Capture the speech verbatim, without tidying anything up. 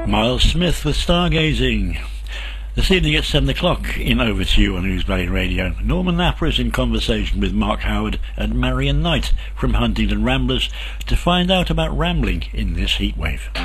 Miles Smith with Stargazing. This evening at seven o'clock in Over to You on News Valley Radio, Norman Napper is in conversation with Mark Howard and Marion Knight from Huntingdon Ramblers to find out about rambling in this heatwave.